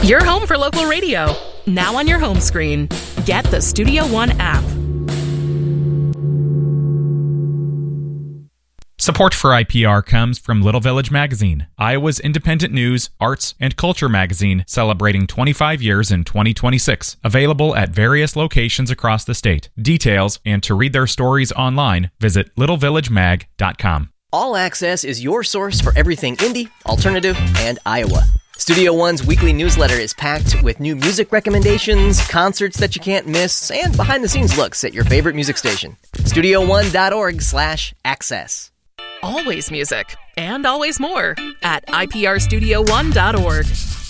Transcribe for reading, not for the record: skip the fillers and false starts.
Your home for local radio. Now on your home screen. Get the Studio One app. Support for IPR comes from Little Village Magazine, Iowa's independent news, arts, and culture magazine celebrating 25 years in 2026. Available at various locations across the state. Details and to read their stories online, visit littlevillagemag.com. All Access is your source for everything indie, alternative, and Iowa. Studio One's weekly newsletter is packed with new music recommendations, concerts that you can't miss, and behind-the-scenes looks at your favorite music station. StudioOne.org/access. Always music and always more at iprstudio1.org.